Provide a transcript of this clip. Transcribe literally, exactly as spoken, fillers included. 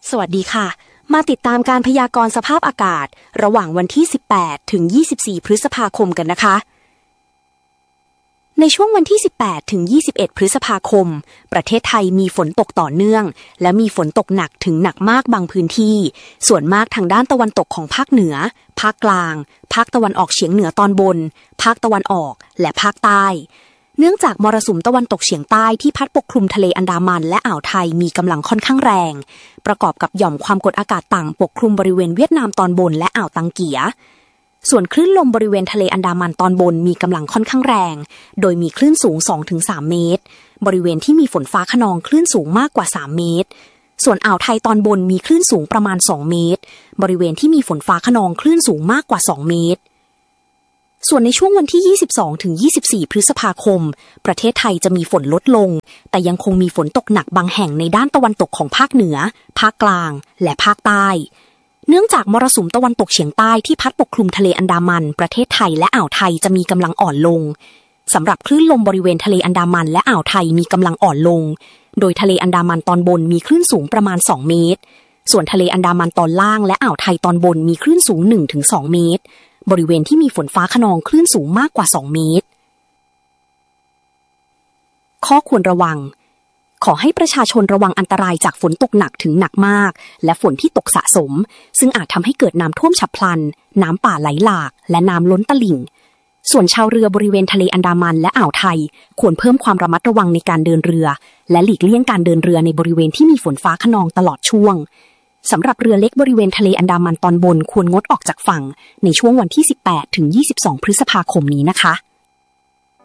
สวัสดีค่ะมาติดตามการพยากรณ์สภาพอากาศระหว่างวันที่สิบแปดถึงยี่สิบสี่พฤษภาคมกันนะคะในช่วงวันที่สิบแปดถึงยี่สิบเอ็ดพฤษภาคมประเทศไทยมีฝนตกต่อเนื่องและมีฝนตกหนักถึงหนักมากบางพื้นที่ส่วนมากทางด้านตะวันตกของภาคเหนือภาคกลางภาคตะวันออกเฉียงเหนือตอนบนภาคตะวันออกและภาคใต้เนื่องจากมรสุมตะวันตกเฉียงใต้ที่พัดปกคลุมทะเลอันดามันและอ่าวไทยมีกำลังค่อนข้างแรงประกอบกับหย่อมความกดอากาศต่ำปกคลุมบริเวณเวียดนามตอนบนและอ่าวตังเกียส่วนคลื่นลมบริเวณทะเลอันดามันตอนบนมีกำลังค่อนข้างแรงโดยมีคลื่นสูง สองถึงสาม เมตรบริเวณที่มีฝนฟ้าคะนองคลื่นสูงมากกว่าสามเมตรส่วนอ่าวไทยตอนบนมีคลื่นสูงประมาณสองเมตรบริเวณที่มีฝนฟ้าคะนองคลื่นสูงมากกว่าสองเมตรส่วนในช่วงวันที่ยี่สิบสองถึงยี่สิบสี่พฤษภาคมประเทศไทยจะมีฝนลดลงแต่ยังคงมีฝนตกหนักบางแห่งในด้านตะวันตกของภาคเหนือภาคกลางและภาคใต้เนื่องจากมรสุมตะวันตกเฉียงใต้ที่พัดปกคลุมทะเลอันดามันประเทศไทยและอ่าวไทยจะมีกำลังอ่อนลงสำหรับคลื่นลมบริเวณทะเลอันดามันและอ่าวไทยมีกำลังอ่อนลงโดยทะเลอันดามันตอนบนมีคลื่นสูงประมาณสองเมตรส่วนทะเลอันดามันตอนล่างและอ่าวไทยตอนบนมีคลื่นสูง หนึ่งถึงสอง เมตรบริเวณที่มีฝนฟ้าคะนองคลื่นสูงมากกว่าสองเมตรข้อควรระวังขอให้ประชาชนระวังอันตรายจากฝนตกหนักถึงหนักมากและฝนที่ตกสะสมซึ่งอาจทำให้เกิดน้ำท่วมฉับพลันน้ำป่าไหลหลากและน้ำล้นตลิ่งส่วนชาวเรือบริเวณทะเลอันดามันและอ่าวไทยควรเพิ่มความระมัดระวังในการเดินเรือและหลีกเลี่ยงการเดินเรือในบริเวณที่มีฝนฟ้าคะนองตลอดช่วงสำหรับเรือเล็กบริเวณทะเลอันดามันตอนบนควรงดออกจากฝั่งในช่วงวันที่สิบแปดถึงยี่สิบสองพฤษภาคมนี้นะคะ